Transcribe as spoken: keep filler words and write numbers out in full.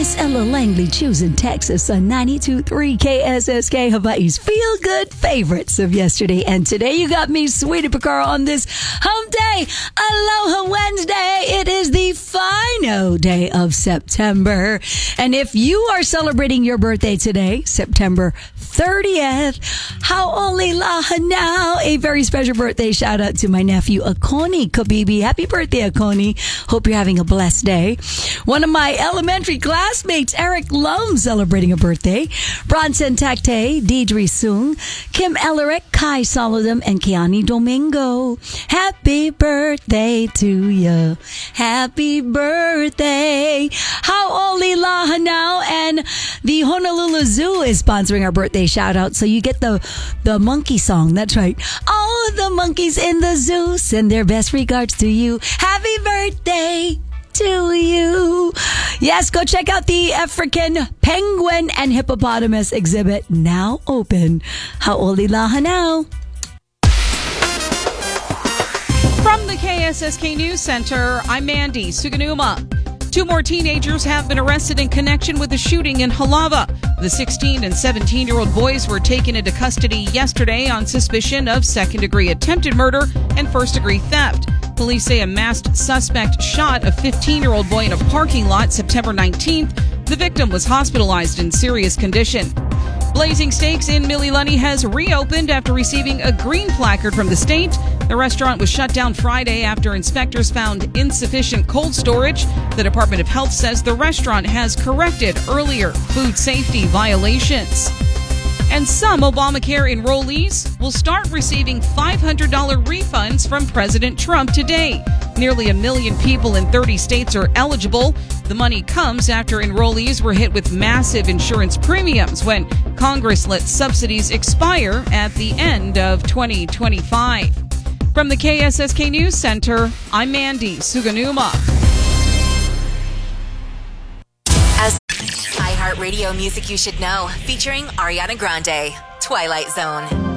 Miss Ella Langley choosing Texas on ninety-two point three K S S K, Hawaii's feel-good favorites of yesterday and today. You got me, Sweetie Picaro, on this hump day. Aloha Wednesday. It is the final day of September. And if you are celebrating your birthday today, September thirtieth, Hau'oli laha now. A very special birthday shout out to my nephew, Akoni Kabibi. Happy birthday, Akoni. Hope you're having a blessed day. One of my elementary classmates, Eric Lum, celebrating a birthday. Bronson Takte, Deidre Sung, Kim Ellerick, Kai Solodum, and Kiani Domingo. Happy birthday to you. Happy birthday. Hau'oli laha now. And the Honolulu Zoo is sponsoring our birthday shout out. So you get the, the monkey song. That's right. All the monkeys in the zoo send their best regards to you. Happy birthday to you. Yes, go check out the African penguin and hippopotamus exhibit, now open. Hau'oli laha now. From the K S S K News Center, I'm Mandy Suganuma. Two more teenagers have been arrested in connection with the shooting in Halawa. The sixteen and seventeen-year-old boys were taken into custody yesterday on suspicion of second-degree attempted murder and first-degree theft. Police say a masked suspect shot a fifteen-year-old boy in a parking lot September nineteenth. The victim was hospitalized in serious condition. Blazing Steaks in Mililani has reopened after receiving a green placard from the state. The restaurant was shut down Friday after inspectors found insufficient cold storage. The Department of Health says the restaurant has corrected earlier food safety violations. And some Obamacare enrollees will start receiving five hundred dollars refunds from President Trump today. Nearly a million people in thirty states are eligible. The money comes after enrollees were hit with massive insurance premiums when Congress let subsidies expire at the end of twenty twenty-five. From the K S S K News Center, I'm Mandy Suganuma. iHeartRadio Music You Should Know, featuring Ariana Grande, Twilight Zone.